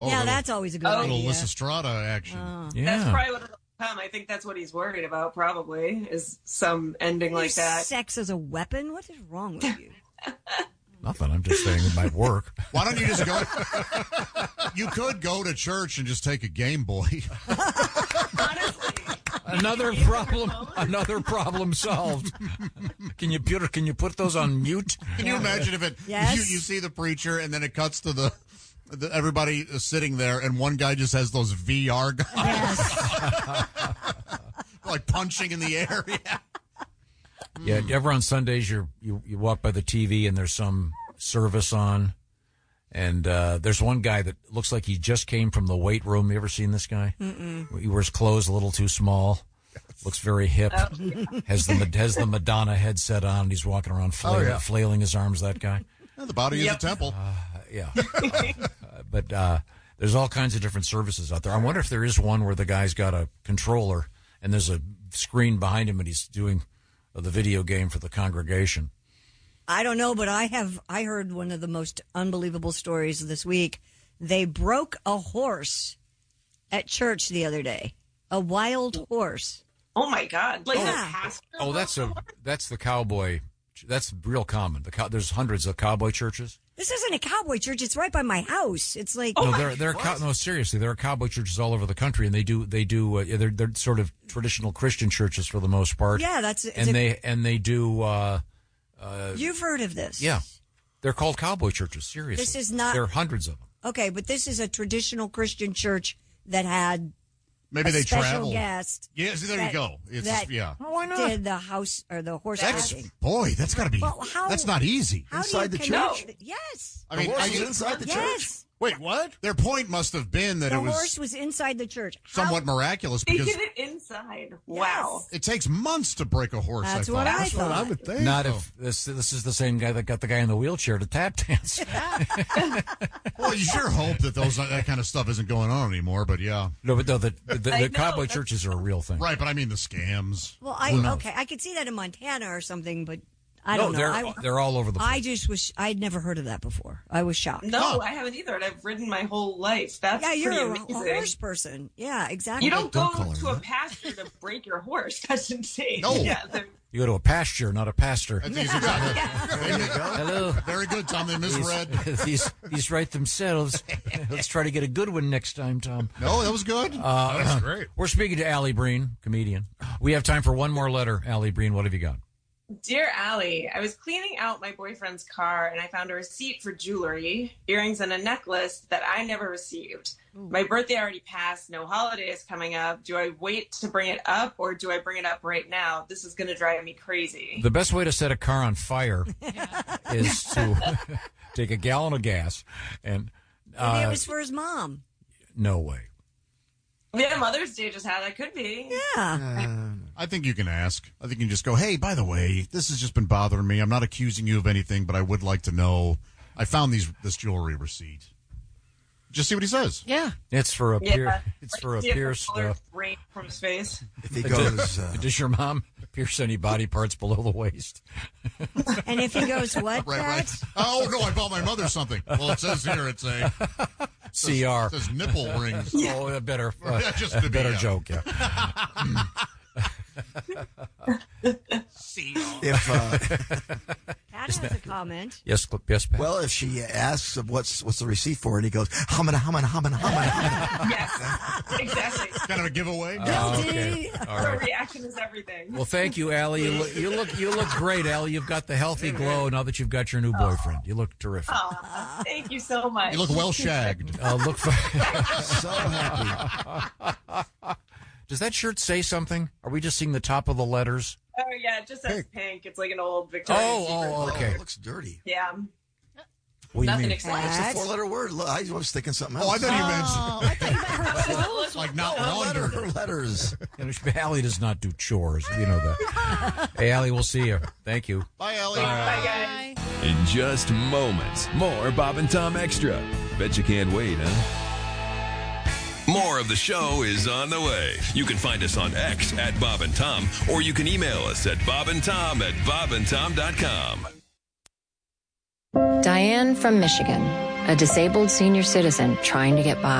Yeah, that's always a good idea. Little Lysistrata action. Yeah. That's probably what it'll come. I think that's what he's worried about, probably, is some ending like that. Sex as a weapon? What is wrong with you? Nothing. I'm just saying it might work. Why don't you just go? You could go to church and just take a Game Boy. Honestly. Another problem solved. Can you put those on mute? Can you imagine if you see the preacher and then it cuts to the everybody sitting there and one guy just has those VR guys, like punching in the air. Yeah, ever on Sundays you walk by the TV and there's some service on, and there's one guy that looks like he just came from the weight room. You ever seen this guy? Mm-mm. He wears clothes a little too small. Looks very hip. Has the Madonna headset on. He's walking around flailing his arms. That guy. Yeah, the body is a temple. But there's all kinds of different services out there. I wonder if there is one where the guy's got a controller and there's a screen behind him and he's doing the video game for the congregation. I don't know, but I heard one of the most unbelievable stories this week. They broke a horse at church the other day. A wild horse. Oh my God! Like a pastor? Oh, that's the cowboy. That's real common. There's hundreds of cowboy churches. This isn't a cowboy church. It's right by my house. It's like no, seriously, there are cowboy churches all over the country, and they're sort of traditional Christian churches for the most part. Yeah, they do. You've heard of this? Yeah, they're called cowboy churches. Seriously, this is not. There are hundreds of them. Okay, but this is a traditional Christian church that had. Maybe they travel. Guest. Yeah, so there you go. It's why not? Did the house or the horse? That's got to be. Well, that's not easy. Inside the church. Yes. I mean, the horse is inside the church. Wait, what? Their point must have been that the it was horse was inside the church. Somewhat miraculous They because did it inside. Wow. It takes months to break a horse. That's what I thought. I would think. Not if this is the same guy that got the guy in the wheelchair to tap dance. Well, you sure hope that that kind of stuff isn't going on anymore. But yeah, no, but the cowboy churches are a real thing, right? But I mean the scams. Well, I could see that in Montana or something, but I don't know. They're all over the place. I'd never heard of that before. I was shocked. No, I haven't either. And I've ridden my whole life. That's you're pretty a amazing. horse person. Yeah, exactly. You don't go to a pasture to break your horse. That's insane. No. Yeah, you go to a pasture, not a pastor. That's easy. There you go. Hello. Very good, Tom. They misread. These write themselves. Let's try to get a good one next time, Tom. No, that was good. That was great. We're speaking to Allie Breen, comedian. We have time for one more letter. Allie Breen, what have you got? Dear Allie, I was cleaning out my boyfriend's car and I found a receipt for jewelry, earrings, and a necklace that I never received. My birthday already passed. No holiday is coming up. Do I wait to bring it up or do I bring it up right now? This is going to drive me crazy. The best way to set a car on fire is to take a gallon of gas and... Maybe it was for his mom. No way. Yeah, Mother's Day just had. That could be. Yeah. I think you can ask. I think you can just go, hey, by the way, this has just been bothering me. I'm not accusing you of anything, but I would like to know. I found this jewelry receipt. Just see what he says. Yeah. It's for a pierced... rain from his face. If he goes... Does your mom pierce any body parts below the waist? And if he goes, what? Right. Oh, no, I bought my mother something. Well, it says here, it's a... CR. It says nipple rings. Oh, a better joke, yeah. Pat has a comment. Yes, Pat. Well, if she asks what's the receipt for, and he goes, humana. Yes, exactly. Kind of a giveaway. Guilty. Okay. All right. Her reaction is everything. Well, thank you, Allie. You look great, Allie. You've got the healthy glow now that you've got your new boyfriend. You look terrific. Oh, thank you so much. You look well shagged. Look for so happy. Does that shirt say something? Are we just seeing the top of the letters? Oh, yeah, it just says pink. It's like an old Victoria's Secret. Okay. It looks dirty. Yeah. What do you Nothing mean? exciting. It's a four-letter word. Look, I was thinking something else. Oh, I thought you meant like not laundered. Her letters. Allie does not do chores. You know that. Hey, Allie, we'll see you. Thank you. Bye, Allie. Bye, guys. In just moments, more Bob and Tom Extra. Bet you can't wait, huh? More of the show is on the way. You can find us on X at Bob and Tom, or you can email us at bobandtom@bobandtom.com. Diane from Michigan a disabled senior citizen trying to get by.